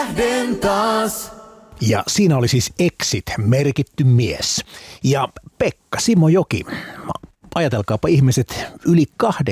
Lähden taas. Ja siinä oli siis Exit, merkitty mies. Ja Pekka Simojoki. Ajatelkaapa ihmiset, yli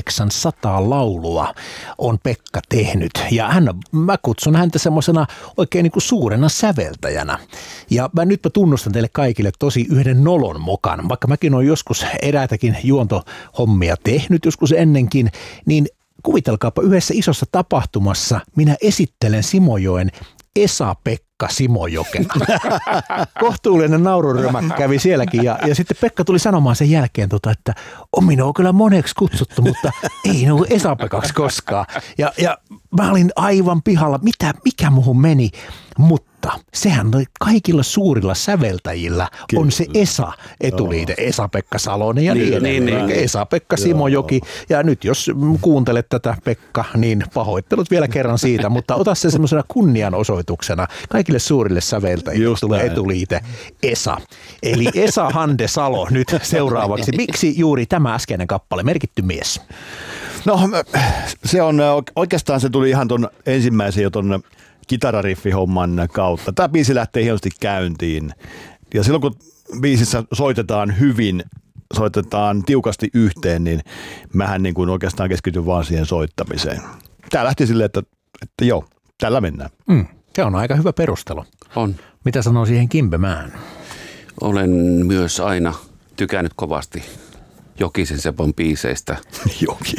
800 laulua on Pekka tehnyt. Ja mä kutsun häntä semmoisena oikein niin kuin suurena säveltäjänä. Ja mä tunnustan teille kaikille tosi yhden nolon mokan. Vaikka mäkin olen joskus eräitäkin juontohommia tehnyt joskus ennenkin, niin kuvitelkaapa yhdessä isossa tapahtumassa minä esittelen Simojoen Esa-Pekka Simojokena. Kohtuullinen naururymä kävi sielläkin ja sitten Pekka tuli sanomaan sen jälkeen, että on minua kyllä moneksi kutsuttu, mutta ei ne ole Esa-Pekaksi koskaan. Ja mä olin aivan pihalla, mikä muhun meni, mutta sehän kaikilla suurilla säveltäjillä on se Esa-etuliite, Esa-Pekka Salonen ja niin edelleen. Esa-Pekka Simojoki. Ja nyt jos kuuntelet tätä Pekka, niin pahoittelut vielä kerran siitä, mutta ota se semmoisena kunnianosoituksena. Kaikille suurille säveltäjille tulee etuliite Esa. Eli Esa Hande Salo nyt seuraavaksi. Miksi juuri tämä äskeinen kappale, merkitty mies? No se on oikeastaan se tuli ihan ton ensimmäisen jo ton kitarariffihomman kautta. Tämä biisi lähtee hienosti käyntiin. Ja silloin kun biisissä soitetaan hyvin, soitetaan tiukasti yhteen, niin mähän niin kuin oikeastaan keskityn vaan siihen soittamiseen. Tämä lähti silleen, että joo, tällä mennään. Se on aika hyvä perustelu. On. Mitä sanoo siihen Kimpemään? Olen myös aina tykännyt kovasti Jokisen Sepon biiseistä. Joki.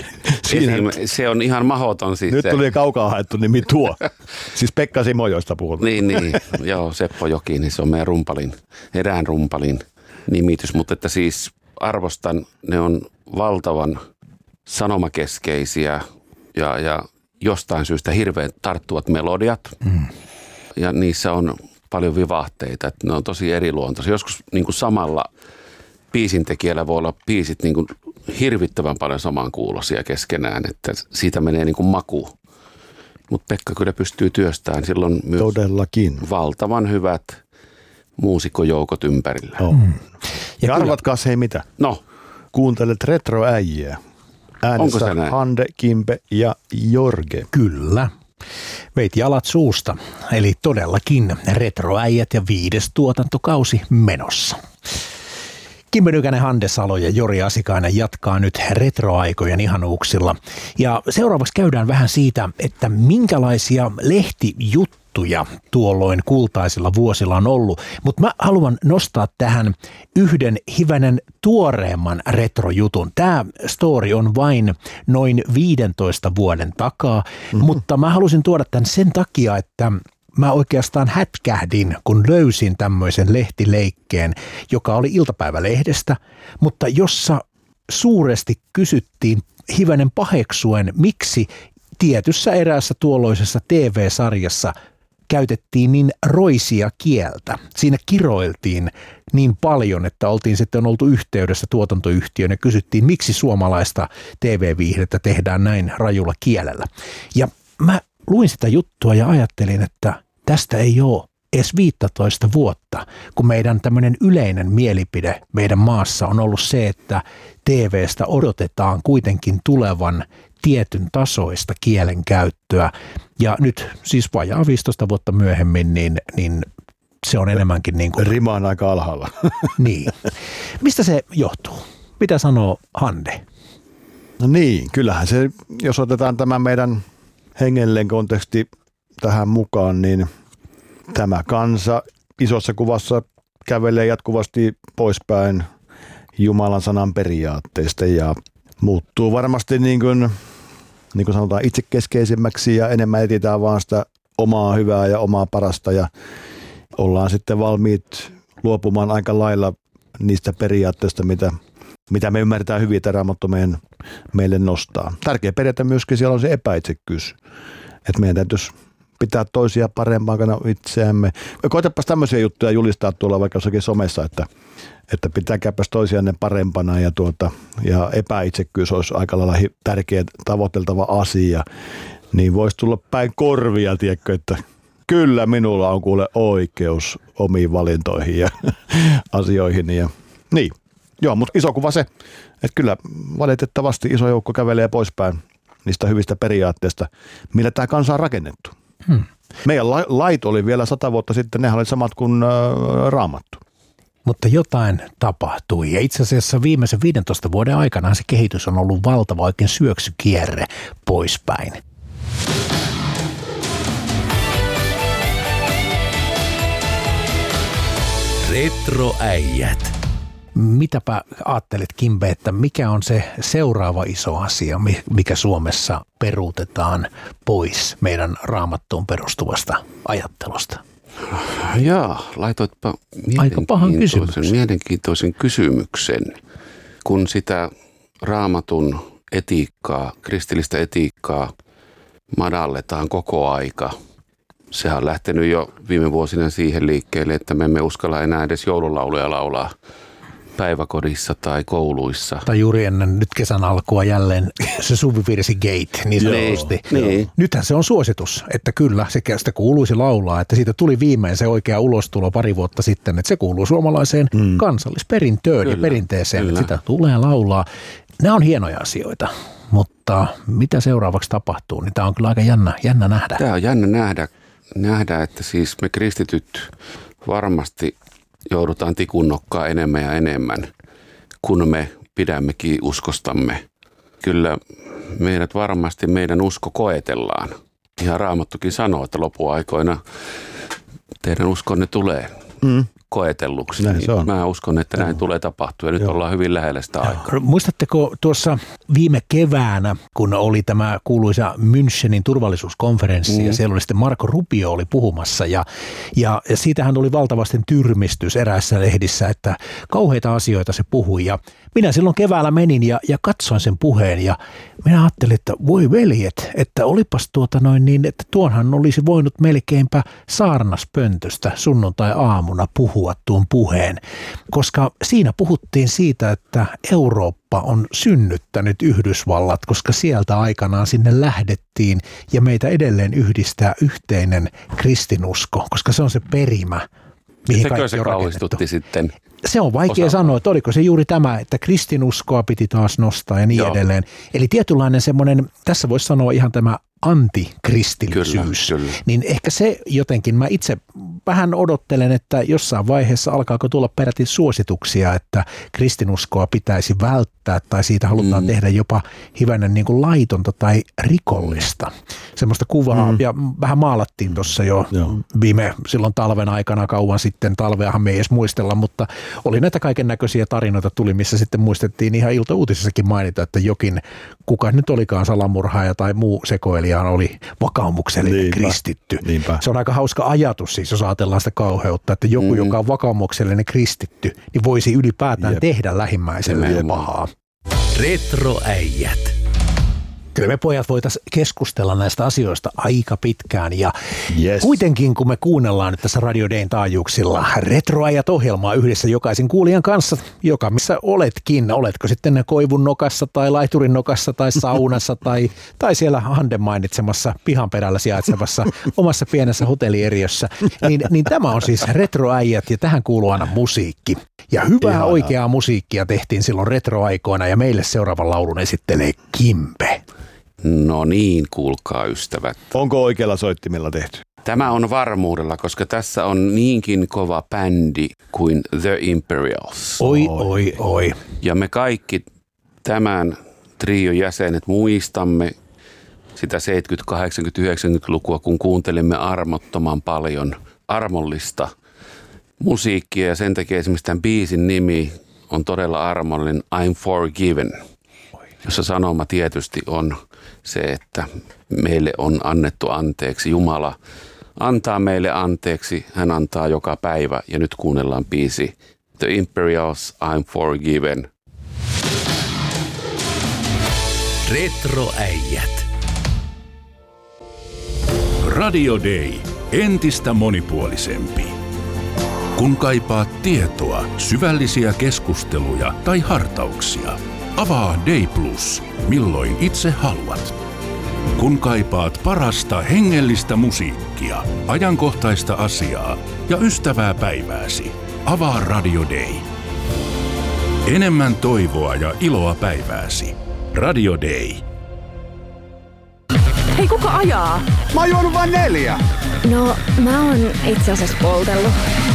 Se on ihan mahdoton. Siis nyt tuli kaukaa haettu nimi tuo. Siis Pekka Simojoista puhutaan. Niin. Joo, Seppo Joki, niin se on meidän erään rumpalin nimitys. Mutta että siis arvostan, ne on valtavan sanomakeskeisiä ja jostain syystä hirveän tarttuvat melodiat. Ja niissä on paljon vivahteita, että ne on tosi eriluontoisia. Joskus niin kuin samalla biisintekijällä voi olla biisit niin kuin hirvittävän paljon samankuuloisia keskenään, että siitä menee niin kuin maku. Mutta Pekka kyllä pystyy työstämään silloin myös todellakin valtavan hyvät muusikkojoukot ympärillä. Ja arvatkaas hei mitä? No. Kuuntelet retroäjiä. Äänessä Hande, Kimpe ja Jorge. Kyllä. Veit jalat suusta. Eli todellakin retroäijät ja 5. tuotantokausi menossa. Kimpe Nykänen, Hande Salo ja Jori Asikainen jatkaa nyt retroaikojen ihanuuksilla. Ja seuraavaksi käydään vähän siitä, että minkälaisia lehtijuttuja tuolloin kultaisilla vuosilla on ollut. Mutta mä haluan nostaa tähän yhden hivenen tuoreemman retrojutun. Tämä story on vain noin 15 vuoden takaa, mutta mä halusin tuoda tämän sen takia, että mä oikeastaan hätkähdin, kun löysin tämmöisen lehtileikkeen, joka oli iltapäivälehdestä, mutta jossa suuresti kysyttiin hivenen paheksuen, miksi tietyssä eräässä tuolloisessa TV-sarjassa käytettiin niin roisia kieltä. Siinä kiroiltiin niin paljon, että oltiin sitten oltu yhteydessä tuotantoyhtiöön ja kysyttiin, miksi suomalaista TV-viihdettä tehdään näin rajulla kielellä. Ja mä luin sitä juttua ja ajattelin, että tästä ei ole edes 15 vuotta, kun meidän tämmöinen yleinen mielipide meidän maassa on ollut se, että TV:stä odotetaan kuitenkin tulevan tietyn tasoista kielenkäyttöä. Ja nyt siis vajaa 15 vuotta myöhemmin, niin se on enemmänkin niin kuin rima on aika alhaalla. Niin. Mistä se johtuu? Mitä sanoo Hande? No niin, kyllähän se, jos otetaan tämä meidän hengellinen konteksti tähän mukaan, niin tämä kansa isossa kuvassa kävelee jatkuvasti poispäin Jumalan sanan periaatteista ja muuttuu varmasti niin kuin sanotaan itsekeskeisemmäksi ja enemmän etsitään vaan sitä omaa hyvää ja omaa parasta ja ollaan sitten valmiit luopumaan aika lailla niistä periaatteista, mitä me ymmärretään hyvin, että Raamattu meille nostaa. Tärkeä periaate myöskin siellä on se epäitsekkyys, että meidän täytyisi pitää toisia parempana itseämme. Koetapas tämmöisiä juttuja julistaa tuolla vaikka jossakin somessa, että pitääkääpäs toisianne parempana ja epäitsekkyys olisi aika lailla tärkeä tavoiteltava asia. Niin voisi tulla päin korvia, tiedätkö, että kyllä minulla on kuule oikeus omiin valintoihin ja asioihin. Ja, niin, joo, mutta iso kuva se, että kyllä valitettavasti iso joukko kävelee poispäin niistä hyvistä periaatteista, millä tämä kansa on rakennettu. Meidän lait oli vielä 100 vuotta sitten, nehän oli samat kuin Raamattu. Mutta jotain tapahtui ja itse asiassa viimeisen 15 vuoden aikana se kehitys on ollut valtava oikein syöksykierre poispäin. Retroäijät. Mitäpä ajattelet, Kimbe, että mikä on se seuraava iso asia, mikä Suomessa peruutetaan pois meidän Raamattuun perustuvasta ajattelusta? Jaa, laitoitpa mielenkiintoisen kysymyksen. Kun sitä Raamatun etiikkaa, kristillistä etiikkaa madalletaan koko aika, sehän on lähtenyt jo viime vuosina siihen liikkeelle, että me emme uskalla enää edes joululauluja laulaa päiväkodissa tai kouluissa. Tai juuri ennen nyt kesän alkua jälleen se suvivirsi Gate, niin sanotusti. Niin. Nythän se on suositus, että kyllä sitä kuuluisi laulaa, että siitä tuli viimein se oikea ulostulo pari vuotta sitten, että se kuuluu suomalaiseen kansallisperintöön ja perinteeseen, että sitä tulee laulaa. Nämä on hienoja asioita, mutta mitä seuraavaksi tapahtuu, niin tämä on kyllä aika jännä nähdä. Tämä on jännä nähdä, että siis me kristityt varmasti joudutaan tikunnokkaa enemmän ja enemmän, kun me pidämmekin uskostamme. Kyllä meidän usko koetellaan. Ihan Raamattukin sanoo, että lopuaikoina teidän uskonne tulee koetelluksi. Niin mä uskon, että näin tulee tapahtua ja nyt ollaan hyvin lähellä sitä aikaa. Muistatteko tuossa viime keväänä, kun oli tämä kuuluisa Münchenin turvallisuuskonferenssi ja siellä oli sitten Marco Rubio oli puhumassa ja siitähän oli valtavasti tyrmistys eräissä lehdissä, että kauheita asioita se puhui ja minä silloin keväällä menin ja katsoin sen puheen ja minä ajattelin, että voi veljet, että olipas että tuonhan olisi voinut melkeinpä saarnaspöntöstä sunnuntai-aamuna puhua tuon puheen, koska siinä puhuttiin siitä, että Eurooppa on synnyttänyt Yhdysvallat, koska sieltä aikanaan sinne lähdettiin ja meitä edelleen yhdistää yhteinen kristinusko, koska se on se perimä, mihin sekö kaikki se on kauhistutti sitten? Se on vaikea sanoa, että oliko se juuri tämä, että kristinuskoa piti taas nostaa ja niin edelleen. Eli tietynlainen semmoinen, tässä voisi sanoa ihan tämä antikristillisyys. Kyllä. Niin ehkä se jotenkin, mä itse vähän odottelen, että jossain vaiheessa alkaako tulla peräti suosituksia, että kristinuskoa pitäisi välttää tai siitä halutaan tehdä jopa hivenen niin kuin laitonta tai rikollista. Semmoista kuvaa ja vähän maalattiin tuossa jo silloin talven aikana kauan sitten, talveahan me ei edes muistella, mutta oli näitä kaiken näköisiä tarinoita tuli, missä sitten muistettiin ihan iltauutisissakin mainita, että jokin, kuka nyt olikaan salamurhaaja tai muu sekoilija oli vakaumuksellinen kristitty. Niinpä. Se on aika hauska ajatus siis, jos ajatellaan sitä kauheutta, että joku, joka on vakaumuksellinen kristitty, niin voisi ylipäätään tehdä lähimmäiselleen pahaa. Retroäijät. Kyllä me pojat voitaisiin keskustella näistä asioista aika pitkään ja kuitenkin kun me kuunnellaan nyt tässä Radio Dayn taajuuksilla Retroäijät-ohjelmaa yhdessä jokaisen kuulijan kanssa, joka missä oletkin, oletko sitten koivun nokassa tai laiturin nokassa tai saunassa tai siellä Handen mainitsemassa pihan perällä sijaitsevassa omassa pienessä hotellieriössä, niin tämä on siis Retroäijät ja tähän kuuluu aina musiikki. Ja hyvää oikeaa musiikkia tehtiin silloin retroaikoina ja meille seuraavan laulun esittelee Kimbe. No niin, kuulkaa ystävät. Onko oikealla soittimella tehty? Tämä on varmuudella, koska tässä on niinkin kova bändi kuin The Imperials. Oi. Ja me kaikki tämän trion jäsenet muistamme sitä 70-, 80-, 90-lukua, kun kuuntelemme armottoman paljon armollista musiikkia. Ja sen takia esimerkiksi tämän biisin nimi on todella armollinen, I'm Forgiven, jossa sanoma tietysti on se, että meille on annettu anteeksi. Jumala antaa meille anteeksi, hän antaa joka päivä. Ja nyt kuunnellaan biisi The Imperials, I'm Forgiven. Retroäijät. Radio Day. Entistä monipuolisempi. Kun kaipaat tietoa, syvällisiä keskusteluja tai hartauksia, avaa Day Plus, milloin itse haluat. Kun kaipaat parasta hengellistä musiikkia, ajankohtaista asiaa ja ystävää päivääsi, avaa Radio Day. Enemmän toivoa ja iloa päivääsi. Radio Day. Hei, kuka ajaa? Mä oon juonut vain 4. No, mä oon itse asiassa poltellut.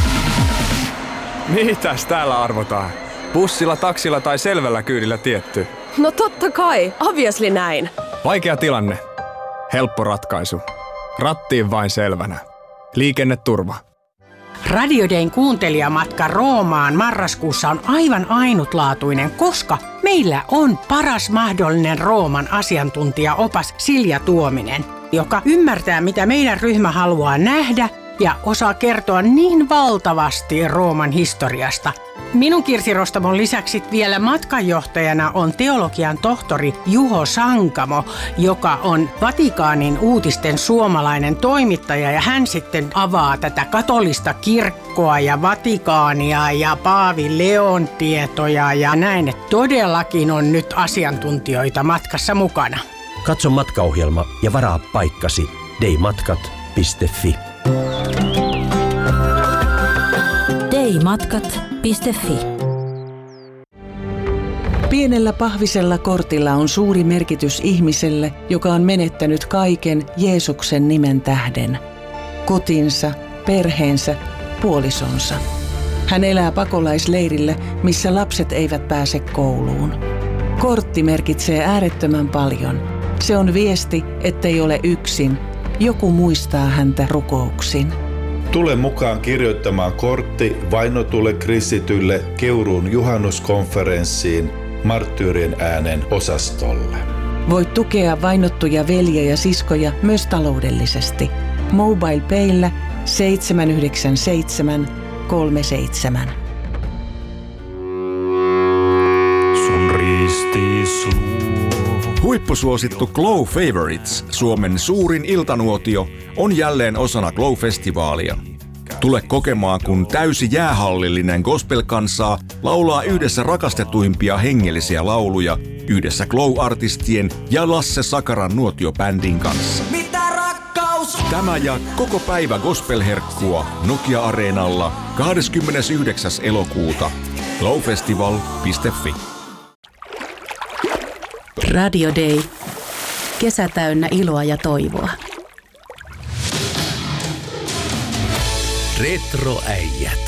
Mitäs täällä arvotaan? Bussilla, taksilla tai selvällä kyydillä tietty? No totta kai, obviously näin. Vaikea tilanne. Helppo ratkaisu. Rattiin vain selvänä. Liikenneturva. Radio Dayn kuuntelijamatka Roomaan marraskuussa on aivan ainutlaatuinen, koska meillä on paras mahdollinen Rooman asiantuntijaopas Silja Tuominen, joka ymmärtää, mitä meidän ryhmä haluaa nähdä ja osaa kertoa niin valtavasti Rooman historiasta. Minun Kirsi Rostamon lisäksi vielä matkanjohtajana on teologian tohtori Juho Sankamo, joka on Vatikaanin uutisten suomalainen toimittaja, ja hän sitten avaa tätä katolista kirkkoa ja Vatikaania ja Paavi Leon tietoja ja näin, että todellakin on nyt asiantuntijoita matkassa mukana. Katso matkaohjelma ja varaa paikkasi daymatkat.fi. daymatkat.fi. Pienellä pahvisella kortilla on suuri merkitys ihmiselle, joka on menettänyt kaiken Jeesuksen nimen tähden. Kotinsa, perheensä, puolisonsa. Hän elää pakolaisleirillä, missä lapset eivät pääse kouluun. Kortti merkitsee äärettömän paljon. Se on viesti, ettei ole yksin. Joku muistaa häntä rukouksin. Tule mukaan kirjoittamaan kortti vainotulle kristitylle Keuruun juhannuskonferenssiin Marttyyrien äänen osastolle. Voit tukea vainottuja veljiä ja siskoja myös taloudellisesti. MobilePayllä 79737. Sun ristis huippusuosittu Glow Favorites, Suomen suurin iltanuotio, on jälleen osana Glow-festivaalia. Tule kokemaan, kun täysi jäähallillinen gospel-kansaa laulaa yhdessä rakastetuimpia hengellisiä lauluja yhdessä Glow-artistien ja Lasse Sakaran nuotiobändin kanssa. Mitä rakkaus? Tämä ja koko päivä gospel-herkkua Nokia-areenalla 29. elokuuta. glowfestival.fi. Radio Day. Kesä täynnä iloa ja toivoa. Retroäijät.